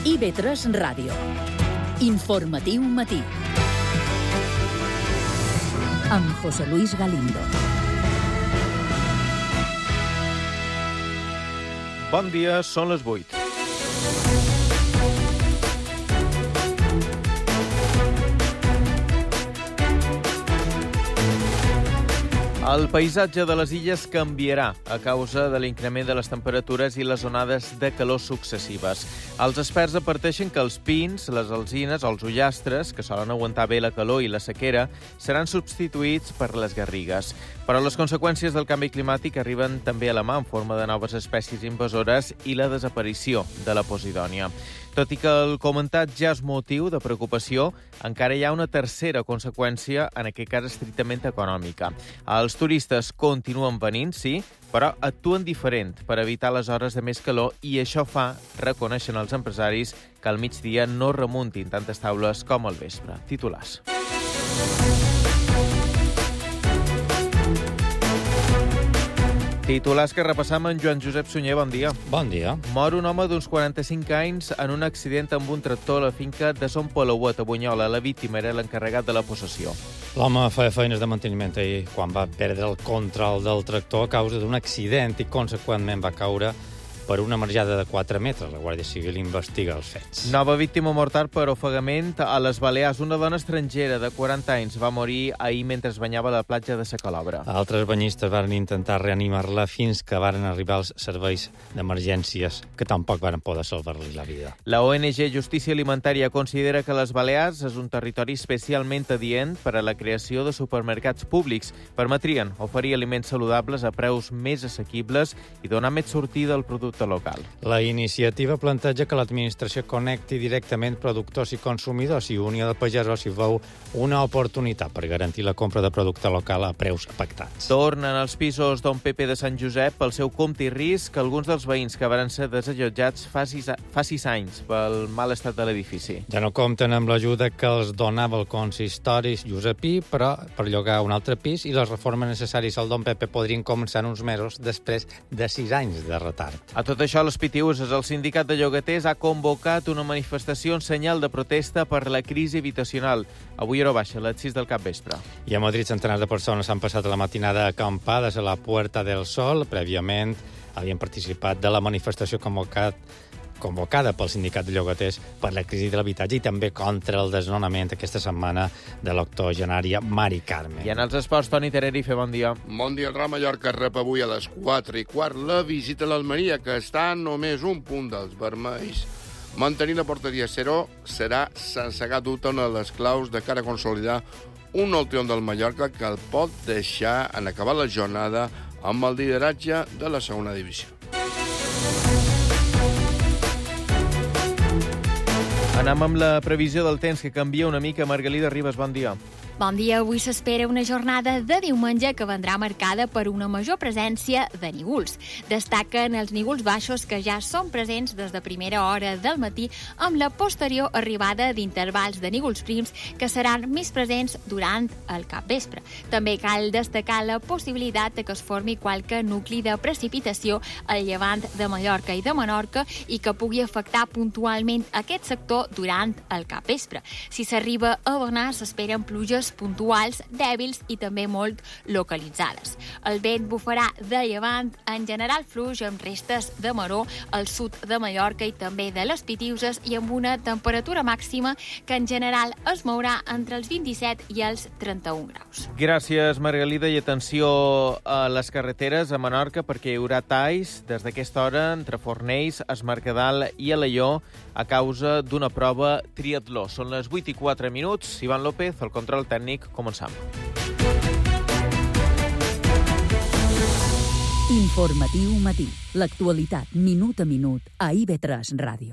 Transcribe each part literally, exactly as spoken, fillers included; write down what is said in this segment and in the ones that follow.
I B tres Ràdio. Informatiu matí. Amb José Luis Galindo. Bon dia, són les vuit. El paisatge de les illes canviarà a causa de l'increment de les temperatures i les onades de calor successives. Els experts adverteixen que els pins, les alzines o els ullastres, que solen aguantar bé la calor i la sequera, seran substituïts per les garrigues. Però les conseqüències del canvi climàtic arriben també a la mà en forma de noves espècies invasores i la desaparició de la posidònia. Tot i que el comentat ja és motiu de preocupació, encara hi ha una tercera conseqüència, en aquest cas estrictament econòmica. Els turistes continuen venint, sí, però actuen diferent per evitar les hores de més calor i això fa, reconeixen els empresaris, que al migdia no remuntin tantes taules com al vespre. Titulars. Titulars que repassam en Joan Josep Sunyer, bon dia. Bon dia. Mor un home d'uns quaranta-cinc anys en un accident amb un tractor a la finca de Son Palauet, a Bunyola. La víctima era l'encarregat de la possessió. L'home feia feines de manteniment ahir quan va perdre el control del tractor a causa d'un accident i, conseqüentment, va caure per una marjada de quatre metres. La Guàrdia Civil investiga els fets. Nova víctima mortal per ofegament a les Balears. Una dona estrangera de quaranta anys va morir ahir mentre es banyava a la platja de Sa Calobra. Altres banyistes van intentar reanimar-la fins que varen arribar els serveis d'emergències, que tampoc van poder salvar-li la vida. La O N G Justícia Alimentària considera que les Balears és un territori especialment adient per a la creació de supermercats públics. Permetrien oferir aliments saludables a preus més assequibles i donar més sortida al producte local. La iniciativa planteja que l'administració connecti directament productors i consumidors i Unió de Pagesos hi veu una oportunitat per garantir la compra de producte local a preus pactats. Tornen als pisos Don Pepe de Sant Josep pel seu compte i risc alguns dels veïns que van ser desallotjats fa sis, fa sis anys pel mal estat de l'edifici. Ja no compten amb l'ajuda que els donava el consistori Josepí, però per llogar un altre pis i les reformes necessàries al Don Pepe podrien començar uns mesos després de sis anys de retard. A tot això, les Pitiuses, el sindicat de llogaters ha convocat una manifestació en senyal de protesta per la crisi habitacional. Avui era baixa, a les sis del capvespre. I a Madrid, centenars de persones han passat la matinada acampades a la Puerta del Sol. Prèviament havien participat de la manifestació convocat convocada pel sindicat de llogaters per la crisi de l'habitatge i també contra el desnonament aquesta setmana de l'octogenària Mari Carmen. I en els esports, Toni Tenerife, bon dia. Bon dia, el Real Mallorca rep avui a les quatre i quart la visita a l'Almeria, que està només un punt dels vermells. Mantenir la porteria a zero serà, sense cap dubte, una de les claus de cara a consolidar un nou triomf del Mallorca que el pot deixar en acabar la jornada amb el lideratge de la segona divisió. Anem amb la previsió del temps, que canvia una mica. Margalida Ribas, bon dia. Bon dia. Avui s'espera una jornada de diumenge que vendrà marcada per una major presència de nígols. Destaquen els nígols baixos que ja són presents des de primera hora del matí amb la posterior arribada d'intervals de nígols prims que seran més presents durant el capvespre. També cal destacar la possibilitat de que es formi qualque nucli de precipitació al llevant de Mallorca i de Menorca i que pugui afectar puntualment aquest sector durant el capvespre. Si s'arriba a donar, s'esperen pluges puntuals, dèbils i també molt localitzades. El vent bufarà de llevant, en general fluix amb restes de maror al sud de Mallorca i també de les Pitiuses i amb una temperatura màxima que en general es mourà entre els vint-i-set i els trenta-un graus. Gràcies, Margalida, i atenció a les carreteres a Menorca perquè hi haurà talls des d'aquesta hora entre Fornells, Es Mercadal i Alaior a causa d'una prova triatló. Són les vuit i quatre minuts. Ivan López, el control tècnic, començam. Informatiu matí. L'actualitat minut a minut a I B tres Ràdio.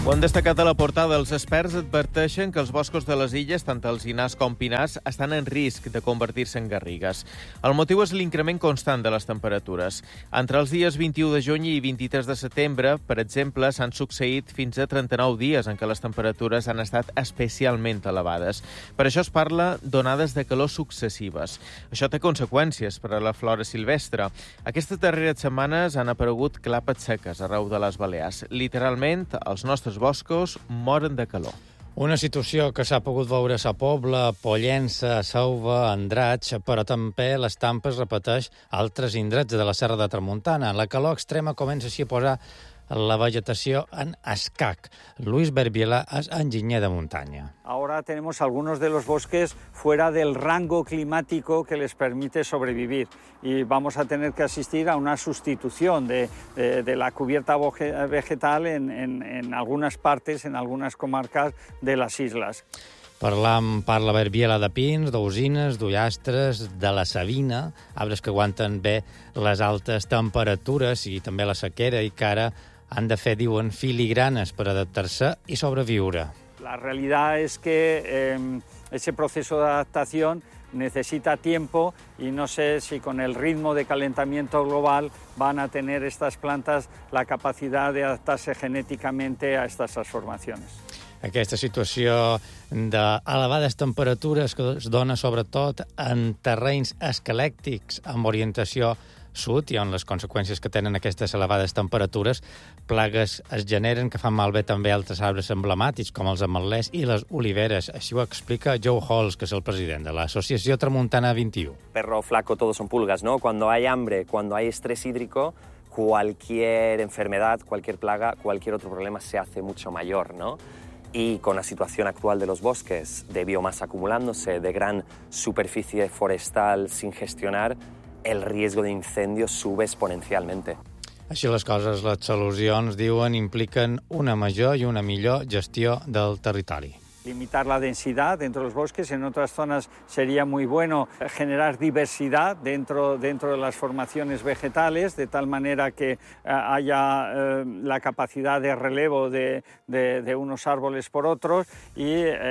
Ho han destacat a la portada. Els experts adverteixen que els boscos de les illes, tant alzinars com pinars, estan en risc de convertir-se en garrigues. El motiu és l'increment constant de les temperatures. Entre els dies vint-i-u de juny i vint-i-tres de setembre, per exemple, s'han succeït fins a trenta-nou dies en què les temperatures han estat especialment elevades. Per això es parla d'onades de calor successives. Això té conseqüències per a la flora silvestre. Aquestes darreres setmanes han aparegut clapes seques arreu de les Balears. Literalment, els nostres boscos moren de calor. Una situació que s'ha pogut veure a Sa Pobla, Pollença, Sauva, Andratx, però també l'estampa es repeteix a altres indrets de la Serra de Tramuntana. La calor extrema comença així a posar la vegetació en escac. Luis Berbiela és enginyer de muntanya. Ahora tenemos algunos de los bosques fuera del rango climático que les permite sobrevivir y vamos a tener que asistir a una sustitución de, de, de la cubierta vegetal en, en, en algunas partes, en algunas comarcas de las islas. Parlam, parla Berbiela de pins, d'usines, d'ullastres, de la savina, arbres que aguanten bé les altes temperatures i també la sequera i que ara han de fer, diuen, filigranes per adaptar-se i sobreviure. La realidad es que eh, ese proceso de adaptación necesita tiempo y no sé si con el ritmo de calentamiento global van a tener estas plantas la capacidad de adaptarse genéticamente a estas transformaciones. Aquesta situació d'elevades temperatures que es dona sobretot en terrenys esquelèctics amb orientació sud i on les conseqüències que tenen aquestes elevades temperatures, plagues es generen que fan malbé també altres arbres emblemàtics com els ametlers i les oliveres. Així ho explica Joe Halls, que és el president de l'Associació Tramuntana veintiuno. Perro flaco, todos son pulgas, ¿no? Cuando hay hambre, cuando hay estrés hídrico, cualquier enfermedad, cualquier plaga, cualquier otro problema se hace mucho mayor, ¿no? Y con la situación actual de los bosques, de biomasa acumulándose, de gran superficie forestal sin gestionar, el riesgo de incendio sube exponencialmente. Així les coses, les solucions, diuen, impliquen una major i una millor gestió del territori. Limitar la densidad dentro de los bosques, en otras zonas sería muy bueno generar diversidad dentro, dentro de las formaciones vegetales, de tal manera que eh, haya eh, la capacidad de relevo de, de, de unos árboles por otros y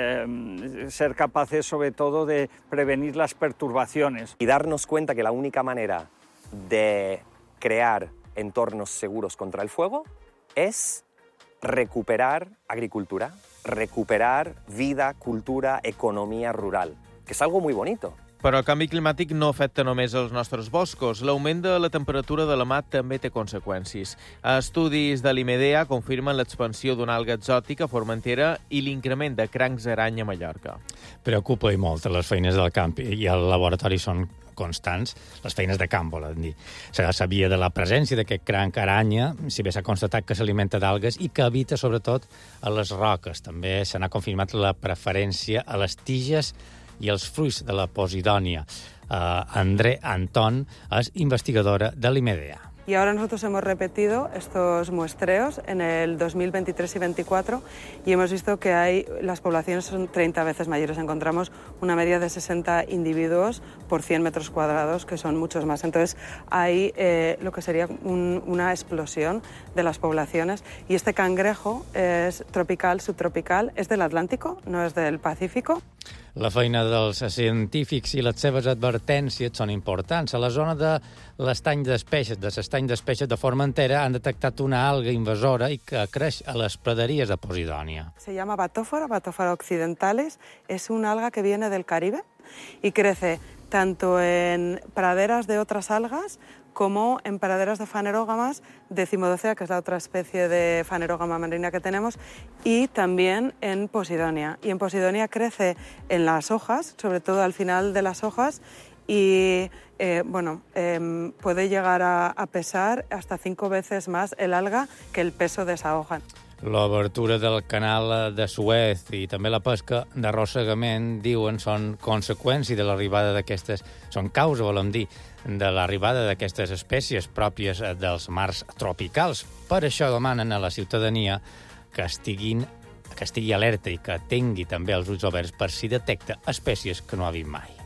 eh, ser capaces sobre todo de prevenir las perturbaciones. Y darnos cuenta que la única manera de crear entornos seguros contra el fuego es recuperar agricultura, recuperar vida, cultura, economia rural, que és algo muy bonito. Però el canvi climàtic no afecta només els nostres boscos. L'augment de la temperatura de la mar també té conseqüències. Estudis de l'Imedea confirmen l'expansió d'una alga exòtica a Formentera i l'increment de crancs aranya a Mallorca. Preocupa i molt les feines del camp i al laboratori són constants, les feines de camp, volen dir. Se sabia de la presència d'aquest cranc aranya, si bé s'ha constatat que s'alimenta d'algues i que habita sobretot a les roques. També se n'ha confirmat la preferència a les tiges i els fruits de la posidònia. Uh, André Anton és investigadora de l'Imedea. Y ahora nosotros hemos repetido estos muestreos en el dos mil veintitrés y veinticuatro y hemos visto que hay, las poblaciones son treinta veces mayores. Encontramos una media de sesenta individuos por cien metros cuadrados, que son muchos más. Entonces hay eh, lo que sería un, una explosión de las poblaciones. Y este cangrejo es tropical, subtropical, es del Atlántico, no es del Pacífico. La feina dels científics i les seves advertències són importants. A la zona de l'estany d'Espeixes, de l'estany d'Espeixes de Formentera, han detectat una alga invasora i que creix a les praderies de Posidònia. Se llama batófora, batófora occidentalis. Es un alga que viene del Caribe y crece tanto en praderas de otras algas como en praderas de fanerógamas, decimodocea, que es la otra especie de fanerógama marina que tenemos, y también en Posidonia. Y en Posidonia crece en las hojas, sobre todo al final de las hojas, y eh, bueno, eh, puede llegar a, a pesar hasta cinco veces más el alga que el peso de esa hoja. L'obertura del canal de Suez i també la pesca d'arrossegament, diuen, són conseqüència de l'arribada d'aquestes, són causa, volem dir, de l'arribada d'aquestes espècies pròpies dels mars tropicals. Per això demanen a la ciutadania que estiguin, que estigui alerta i que tingui també els ulls oberts per si detecta espècies que no ha vist mai.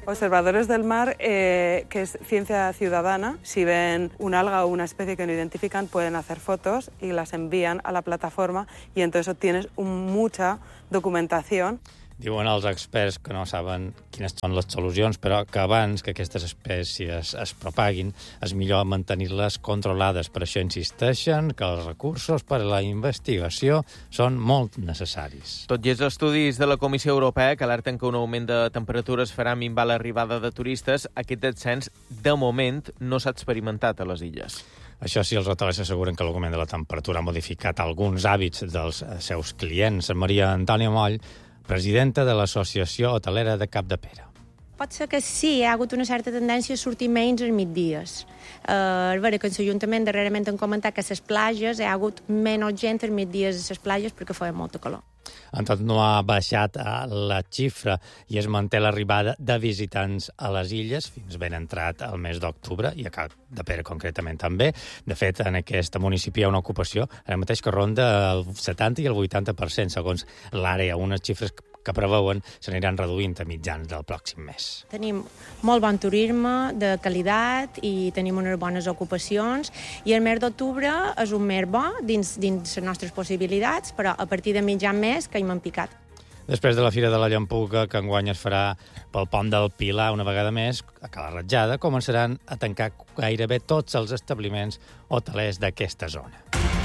Observadores del mar, eh, que es ciencia ciudadana, si ven un alga o una especie que no identifican, pueden hacer fotos y las envían a la plataforma y entonces obtienes un, mucha documentación. Diuen els experts que no saben quines són les solucions, però que abans que aquestes espècies es propaguin és millor mantenir-les controlades. Per això insisteixen que els recursos per a la investigació són molt necessaris. Tot i els estudis de la Comissió Europea que alerten que un augment de temperatures farà minvar l'arribada de turistes, aquest descens, de moment, no s'ha experimentat a les illes. Això sí, els hotelers asseguren que l'augment de la temperatura ha modificat alguns hàbits dels seus clients. Maria Antònia Moll, presidenta de l'Associació Hotelera de Capdepera. Pot ser que sí, hi ha hagut una certa tendència a sortir menys als migdies. Eh, a veure, que en l'Ajuntament darrerament han comentat que a les platges hi ha hagut menys gent als migdies a les platges perquè feia molta calor. En tot, no ha baixat la xifra i es manté l'arribada de visitants a les illes fins ben entrat el mes d'octubre, i a Capdepera concretament també. De fet, en aquest municipi hi ha una ocupació ara mateix que ronda el setanta i el vuitanta per cent, segons l'àrea, unes xifres que preveuen s'aniran reduint a mitjans del pròxim mes. Tenim molt bon turisme de qualitat i tenim unes bones ocupacions i el mes d'octubre és un mes bo dins, dins les nostres possibilitats, però a partir de mitjan mes que hi m'han picat. Després de la Fira de la Llampuga, que enguany es farà pel Pont del Pilar una vegada més, a Cala Ratjada, començaran a tancar gairebé tots els establiments hotelers d'aquesta zona.